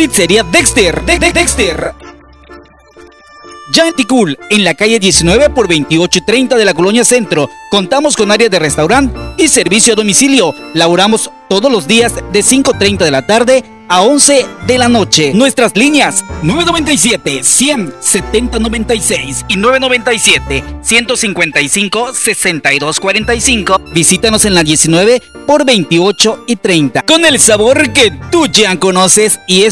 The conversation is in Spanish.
Pizzería Dexter. Dexter. Ya en Ticul, en la calle 19 por 2830 de la Colonia Centro, contamos con área de restaurante y servicio a domicilio. Laboramos todos los días de 5:30 de la tarde a 11 de la noche. Nuestras líneas 997-100-7096 y 997-155-6245. Visítanos en la 19 por 28 y 30. Con el sabor que tú ya conoces y es